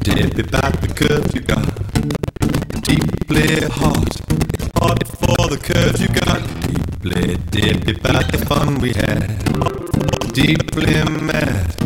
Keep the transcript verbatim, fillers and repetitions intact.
dip about the curves you got. Deeply hot, hot for the curves you got. Deeply dip about the fun we had. Deeply mad,